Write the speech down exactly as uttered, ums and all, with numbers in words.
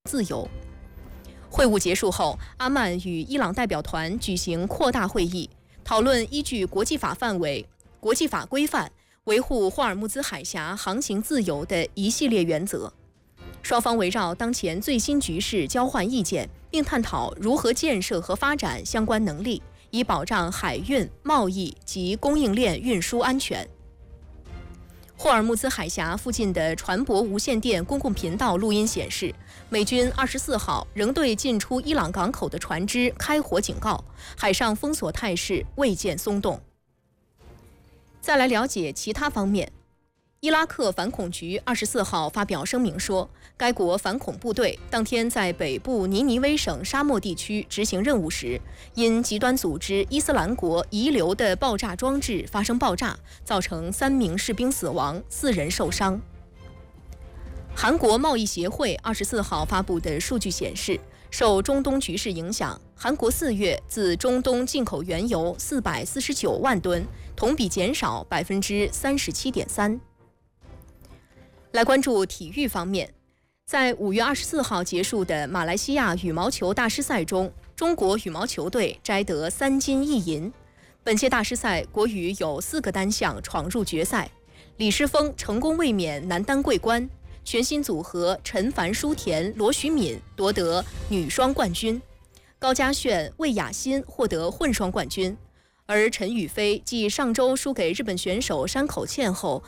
自由。会晤结束后，阿曼与伊朗代表团举行扩大会议，讨论依据国际法范围、国际法规范维护霍尔木兹海峡航行自由的一系列原则。双方围绕当前最新局势交换意见，并探讨如何建设和发展相关能力，以保障海运、贸易及供应链运输安全。霍尔木兹海峡附近的船舶无线电公共频道录音显示，美军二十四号仍对进出伊朗港口的船只开火警告，海上封锁态势未见松动。再来了解其他方面。伊拉克反恐局二十四号发表声明说，该国反恐部队当天在北部尼尼微省沙漠地区执行任务时，因极端组织伊斯兰国遗留的爆炸装置发生爆炸，造成三名士兵死亡，四人受伤。韩国贸易协会二十四号发布的数据显示，受中东局势影响，韩国四月自中东进口原油四百四十九万吨，同比减少百分之三十七点三。来关注体育方面，在五月二十四号结束的马来西亚羽毛球大师赛中，中国羽毛球队摘得三金一银。本届大师赛，国羽有四个单项闯入决赛，李诗沣成功卫冕男单桂冠，全新组合陈凡、舒田、罗徐敏夺得女双冠军，高嘉炫、魏雅欣获得混双冠军。而陈雨菲继上周输给日本选手山口茜后，